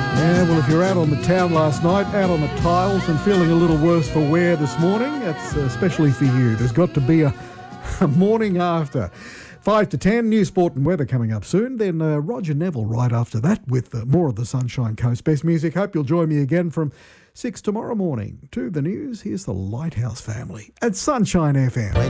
Yeah, well, if you're out on the town last night, out on the tiles and feeling a little worse for wear this morning, that's especially for you. There's got to be a morning after. 5 to 10, news, sport and weather coming up soon. Then Roger Neville right after that with more of the Sunshine Coast best music. Hope you'll join me again from 6 tomorrow morning. To the news, here's the Lighthouse Family at Sunshine FM.